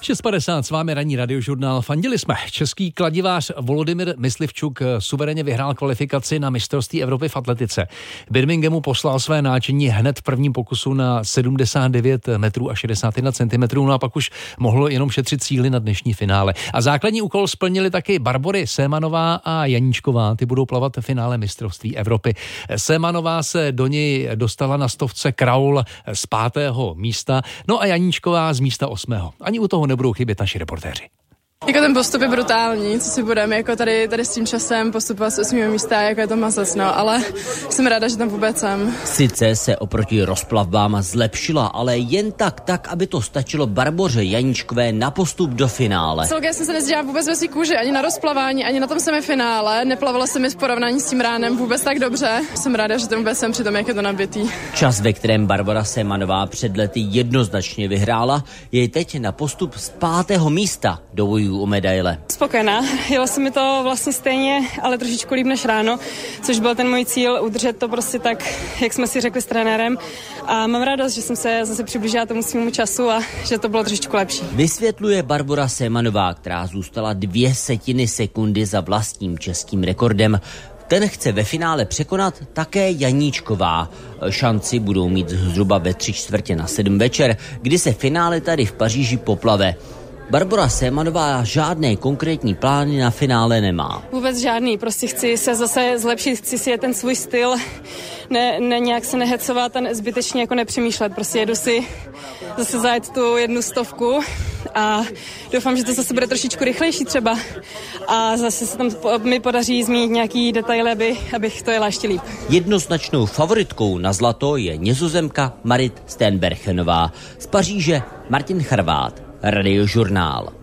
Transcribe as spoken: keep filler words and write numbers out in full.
šest padesát s vámi ranní radiožurnál. Fandili jsme. Český kladivář Volodymyr Myslivčuk suverénně vyhrál kvalifikaci na mistrovství Evropy v atletice. Birminghamu poslal své náčení hned v prvním pokusu na sedmdesát devět metrů a šedesát jedna centimetrů, no a pak už mohlo jenom šetřit síly na dnešní finále. A základní úkol splnili taky Barbory Sémanová a Janíčková. Ty budou plavat v finále mistrovství Evropy. Sémanová se do něj dostala na stovce kraul z pátého místa, no a Janíčková z místa osmého. Ani u toho nebudou chybět naši reportéři. Jako ten postup je brutální, co si budeme jako tady, tady s tím časem postupovat z osmého místa, jako je to mazec, no, ale jsem ráda, že tam vůbec jsem. Sice se oproti rozplavbám zlepšila, ale jen tak, tak, aby to stačilo Barboře Janíčkové na postup do finále. Celkem jsem se nezdělala vůbec ve svý kůži, ani na rozplavání, ani na tom semifinále, neplavala se mi v porovnání s tím ránem vůbec tak dobře. Jsem ráda, že tam vůbec jsem při tom, jak je to nabitý. Čas, ve kterém Barbora Sémanová před lety jednoznačně vyhrála, je teď na postup z pátého místa do bojů o medaile. Spokojená, jelo se mi to vlastně stejně, ale trošičku líp než ráno, což byl ten můj cíl, udržet to prostě tak, jak jsme si řekli s trenérem. A mám radost, že jsem se zase přiblížila tomu svému času a že to bylo trošičku lepší. Vysvětluje Barbora Sémanová, která zůstala dvě setiny sekundy za vlastním českým rekordem. Ten chce ve finále překonat také Janíčková. Šanci budou mít zhruba ve tři čtvrtě na sedm večer, kdy se finále tady v Paříži poplave. Barbora Sémanová žádné konkrétní plány na finále nemá. Vůbec žádný, prostě chci se zase zlepšit, chci si je ten svůj styl, ne, ne nějak se nehecovat a ne, zbytečně jako nepřemýšlet, prostě jedu si zase zajet tu jednu stovku a doufám, že to zase bude trošičku rychlejší třeba a zase se tam mi podaří zmínit nějaký detaily, aby, abych to jela ještě líp. Jednoznačnou favoritkou na zlato je Nizozemka Marit Steenbergenová. Z Paříže Martin Charvát, Radiožurnál.